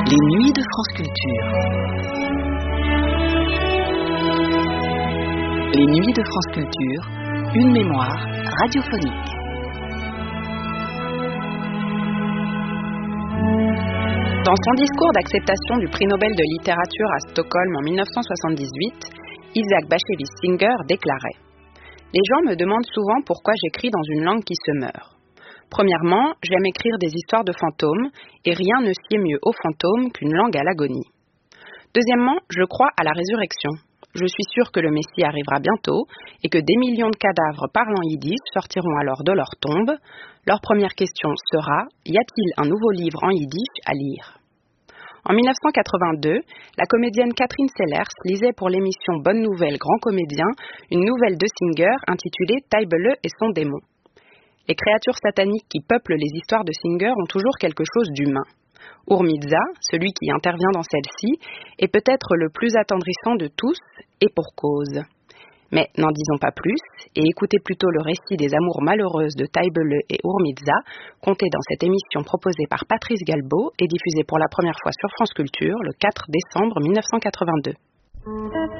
Les nuits de France Culture. Les nuits de France Culture, une mémoire radiophonique. Dans son discours d'acceptation du prix Nobel de littérature à Stockholm en 1978, Isaac Bashevis Singer déclarait « Les gens me demandent souvent pourquoi j'écris dans une langue qui se meurt. Premièrement, j'aime écrire des histoires de fantômes, et rien ne sied mieux aux fantômes qu'une langue à l'agonie. Deuxièmement, je crois à la résurrection. Je suis sûr que le Messie arrivera bientôt, et que des millions de cadavres parlant yiddish sortiront alors de leur tombe. Leur première question sera « Y a-t-il un nouveau livre en yiddish à lire ?» En 1982, la comédienne Catherine Sellers lisait pour l'émission Bonne Nouvelle Grand Comédien une nouvelle de Singer intitulée Taibele et son démon. Les créatures sataniques qui peuplent les histoires de Singer ont toujours quelque chose d'humain. Urmidza, celui qui intervient dans celle-ci, est peut-être le plus attendrissant de tous, et pour cause. Mais n'en disons pas plus, et écoutez plutôt le récit des amours malheureuses de Taibele et Urmidza, conté dans cette émission proposée par Patrice Galbaud et diffusée pour la première fois sur France Culture le 4 décembre 1982.